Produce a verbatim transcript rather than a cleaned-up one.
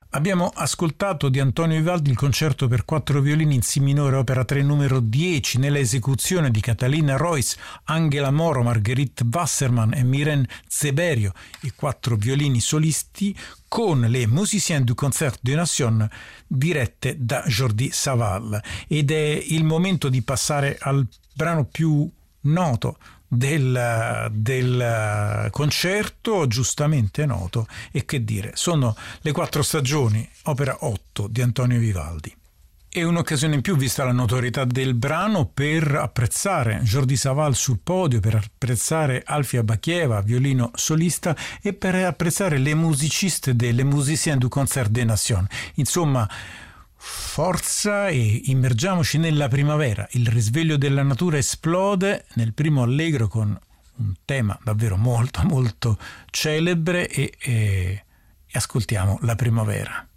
Abbiamo ascoltato di Antonio Vivaldi il concerto per quattro violini in si minore opera tre numero dieci nella esecuzione di Catalina Royce, Angela Moro, Marguerite Wasserman e Myrène Zeberio, i quattro violini solisti con le Musiciens du Concert des Nations dirette da Jordi Savall. Ed è il momento di passare al brano più noto Del, del concerto, giustamente noto, e che dire, sono Le quattro stagioni, opera otto di Antonio Vivaldi. È un'occasione in più, vista la notorietà del brano, per apprezzare Jordi Savall sul podio, per apprezzare Alfia Bachieva, violino solista, e per apprezzare le musiciste delle Musiciens du Concert des Nations. Insomma, forza e immergiamoci nella primavera. Il risveglio della natura esplode nel primo allegro con un tema davvero molto molto celebre e, e, e ascoltiamo la primavera.